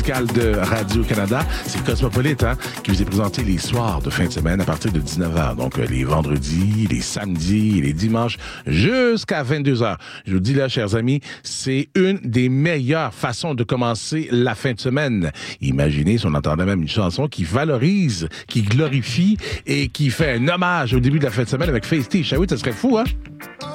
de Radio-Canada. C'est Cosmopolite qui vous est présenté les soirs de fin de semaine à partir de 19h. Donc, les vendredis, les samedis, les dimanches, jusqu'à 22h. Je vous dis là, chers amis, c'est une des meilleures façons de commencer la fin de semaine. Imaginez si on entendait même une chanson qui valorise, qui glorifie et qui fait un hommage au début de la fin de semaine avec Feisty. Ça serait fou, hein?